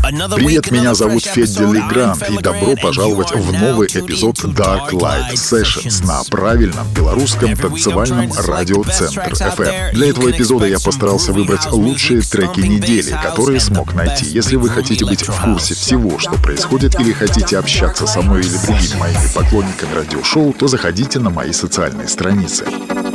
Привет, меня зовут Федди Легранд, и добро пожаловать в новый эпизод Dark Light Sessions на правильном белорусском танцевальном радиоцентр FM. Для этого эпизода я постарался выбрать лучшие треки недели, которые смог найти. Если вы хотите быть в курсе всего, что происходит, или хотите общаться со мной или другими моими поклонниками радиошоу, то заходите на мои социальные страницы.